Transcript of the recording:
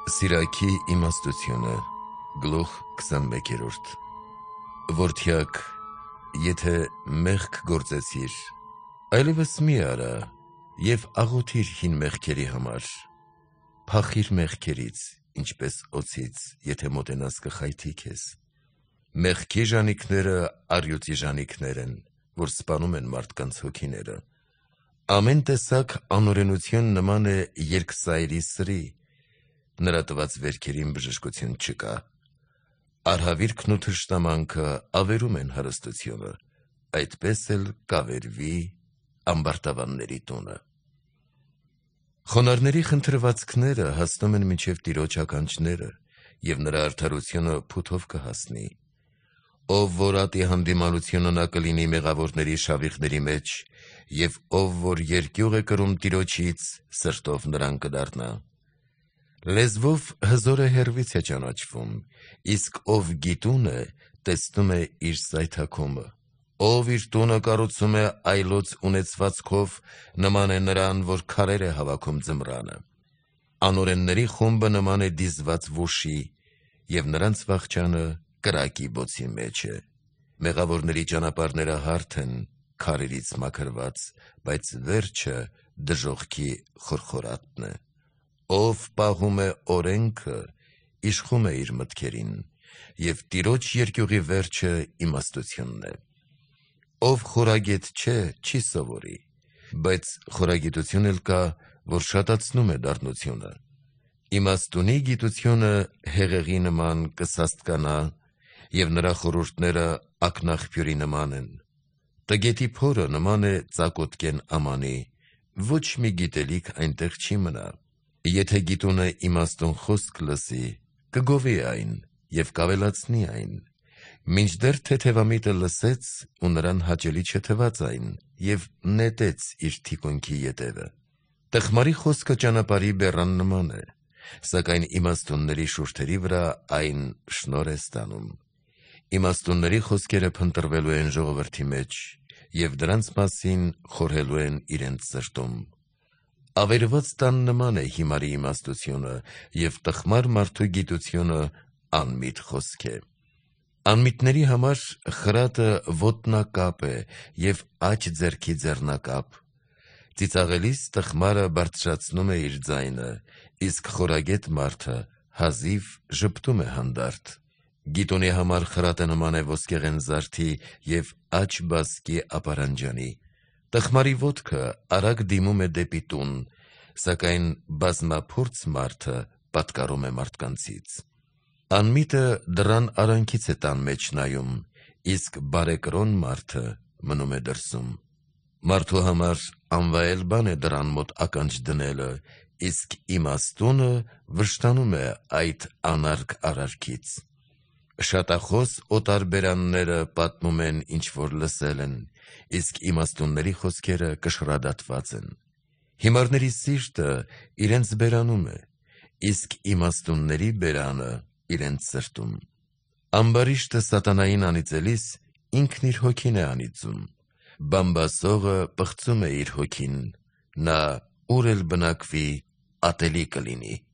Սիրակի իմաստությունը գլուխ 21-րդ Որդյակ, եթե մեղք գործեցիր, այլևս մի արա և աղոթիր հին մեղքերի համար, փախիր մեղքերից, ինչպես օձից, եթե մոտենաս կխայթի քեզ։ Մեղքի ժանիքները առյուծի ժանիքներ են, որ սպանում են մարդկանց հոգիները։ Ամեն տեսակ անօրենություն նման է երկսայրի սրի, նրա տված վերքերին բժշկություն չկա։ Արհավիրքն ու թշնամանքը ավերում են հարստությունը, այդպես էլ կավերվի ամբարտավանների տունը։ Խոնարհների խնդրվածքները հասնում են մինչև Տիրոջ ականջները, և նրա արդարությունը փութով կհասնի։ Ով որ ատի հանդիմանությունը նա կլինի մեղավորների շավիղների մեջ, և ով որ երկյուղ է կրում Տիրոջից, սրտով նրան կդառնա։ Լեզվով հզորը հեռվից է ճանաչվում, իսկ ով գիտուն է, տեսնում է իր սայթաքումը։ Ով իր տունը կառուցում է այլոց ունեցվածքով, նման է նրան, որ քարեր է հավաքում ձմռանը։ Անօրենների խումբը նման է դիզված վուշի, և նրանց վախճանը կրակի բոցի մեջ է։ Մեղավորների ճանապարհները հարթ են, քարերից մաքրված, բայց վերջը դժոխքի խորխորատն է։ Ով պահում է օրենքը, իշխում է իր մտքերին, և Տիրոջ երկյուղի վերջը իմաստությունն է։ Ով խորագետ չէ, չի սովորի, բայց խորագիտություն էլ կա, որ շատացնում է դառնությունը։ Իմաստունի գիտությունը հեղեղի նման կսաստկանա, և նրա խորհուրդները ակնաղբյուրի նման են։ Տգետի փորը նման է ծակոտկեն ամանի, ոչ մի գիտելիք այնտեղ չի մնա։ Եթե գիտունը իմաստուն խոսք լսի, կգովի այն և կավելացնի այն։ Մինչդեռ թեթևամիտը լսեց, ու նրան հաճելի չթվաց այն, և նետեց իր թիկունքի ետևը։ Տխմարի խոսքը ճանապարհի բեռան նման է, սակայն իմաստունների շուրթերի վրա այն շնորհ է ստանում։ Իմաստունների խոսքերը փնտրվելու են ժողովրդի մեջ, և դրանց մասին խորհելու են իրենց սրտում։ Ավերված տան նման է հիմարի իմաստությունը, և տխմար մարդու գիտությունը անմիտ խոսք է։ Անմիտների համար խրատը ոտնակապ է և աջ ձեռքի ձեռնակապ։ Ծիծաղելիս տխմարը բարձրացնում է իր ձայնը, իսկ խորագետ մարդը հազիվ ժպտում է հանդարտ։ Գիտունի համար խրատը նման է ոսկեղեն զարդի և աջ բազկի ապարանջանի։ Տխմարի ոտքը արագ դիմում է դեպի տուն, սակայն բազմափորձ մարդը պատկառում է մարդկանցից։ Անմիտը դռան արանքից է տան մեջ նայում, իսկ բարեկրոն մարդը մնում է դրսում։ Մարդու համար անվայել բան է դռան մոտ ականջ դնելը, իսկ իմաստունը վշտանում է այդ անարգ արարքից։ Շատախոս օտարբերանները պատմում են, ինչ որ լսել են, իսկ իմաստունների խոսքերը կշռադատված են։ Հիմարների սիրտը իրենց բերանում է, իսկ իմաստունների բերանը իրենց սրտում։ Ամբարիշտը սատանային անիծելիս ինքն իր հոգին է անիծում։ Բամբասողը պղծում է իր հոգին, նա ուր էլ բնակվի, ատելի կլինի։